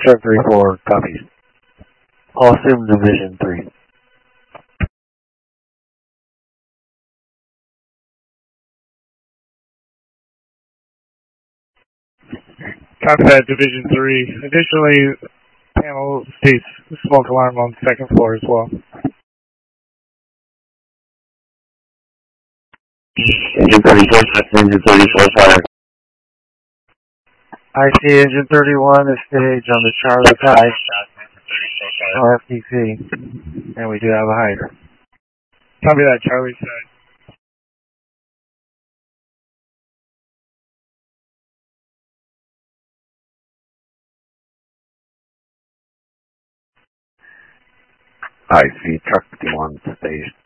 734 copies. All assume Division 3. Copy that, Division 3. Additionally, panel states smoke alarm on the second floor as well. Engine 34, Engine 34 fire. I see Engine 31 is staged on the Charlie side, LFTC, and we do have a hydrant. Copy that, Charlie side. I see truck 51 staged.